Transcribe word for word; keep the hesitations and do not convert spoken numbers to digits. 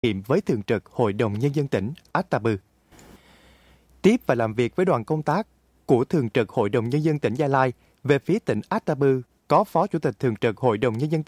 nghiệm với Thường trực Hội đồng Nhân dân tỉnh Atta-Bư. Tiếp và làm việc với đoàn công tác của Thường trực Hội đồng Nhân dân tỉnh Gia Lai, về phía tỉnh Atta-Bư có Phó Chủ tịch Thường trực Hội đồng Nhân dân